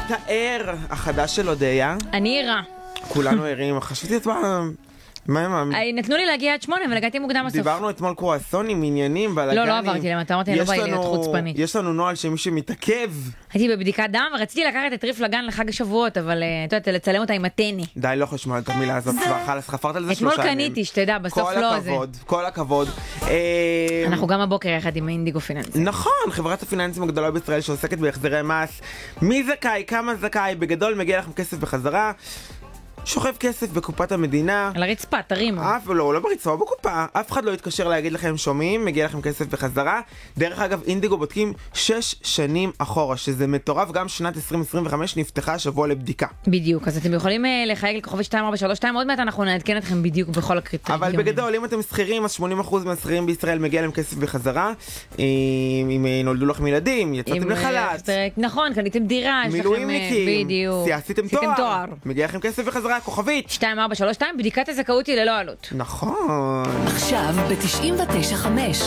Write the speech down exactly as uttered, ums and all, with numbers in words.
הער החדש של אודיה. אני ערה. כולנו ערים. חשבתי את מה... מה, מה? נתנו לי להגיע עד שמונה, אבל הגעתי מוקדם בסוף. דיברנו אתמול קרואסונים, עניינים, בלגנים. לא, לא עברתי להם, אתה אמרתי, אני לא באי להיות חוצפנית. יש לנו נוהל שמי שמתעכב. הייתי בבדיקת דם, ורציתי לקחת את ריף לגן לחג השבועות, אבל אתה יודע, לצלם אותה עם הטני. די, לא חשמל את המילה הזאת, חלס, חפרת על זה שלושה ימים. אתמול קניתי, שתדע, בסוף לא זה. כל הכבוד, כל הכבוד. אנחנו גם הבוקר יחד עם אינדיגו פיננסים. נכון, חברת הפיננסים הגדולה בישראל שעוסקת בהחזרי מס. מי זכאי, כמה זכאי, בגדול מגיע לכם כסף בחזרה. שוכב כסף בקופת המדינה. על הרצפה, תרימו. אף לא, לא ברצפה, בקופה. אף אחד לא יתקשר להגיד לכם שומעים, מגיע לכם כסף בחזרה. דרך אגב, אינדיגו בודקים שש שנים אחורה, שזה מטורף. גם שנת עשרים עשרים וחמש נפתחה השבוע לבדיקה. בדיוק, אז אתם יכולים לחייג לכוכבי שתיים ארבע שלוש שתיים, עוד מעט אנחנו נעדכן אתכם בדיוק בכל הקריטריונים. אבל בגדול, אם אתם שכירים, אז שמונים אחוז מהשכירים בישראל מגיע להם כסף בחזרה. אם נולדו לכם ילדים, יצאתם לחל"ת. נכון, קניתם דירה, יש לכם בדיוק. עשיתם תואר. מגיע לכם כסף בחזרה. כוכבית שתיים ארבע שלוש שתיים, בדיקת הזכאות היא ללא עלות. נכון. עכשיו ב-תשעים ותשע חמש